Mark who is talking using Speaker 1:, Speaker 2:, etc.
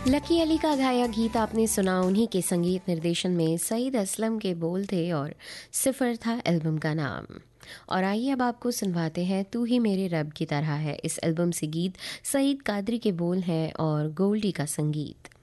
Speaker 1: Lucky Ali का गाया गीत आपने सुना। उन्हीं के संगीत निर्देशन में सईद असलम के बोल थे और सिफर था एल्बम का नाम। और आइए अब आपको सुनवाते हैं तू ही मेरे रब की तरह है। इस एल्बम से गीत सईद कादरी के बोल हैं और गोल्डी का संगीत।